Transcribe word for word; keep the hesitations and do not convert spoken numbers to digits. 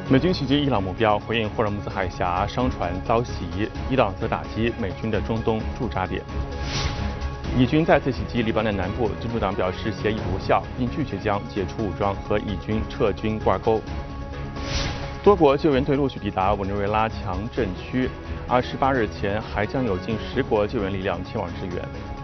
美军袭击伊朗目标，回应霍尔木兹海峡商船遭袭，伊朗则打击美军的中东驻扎点。以军再次袭击黎巴嫩南部，真主党表示协议无效，并拒绝将解除武装和以军撤军挂钩。多国救援队陆续抵达委内瑞拉强震区，而十八日前还将有近十国救援力量前往支援。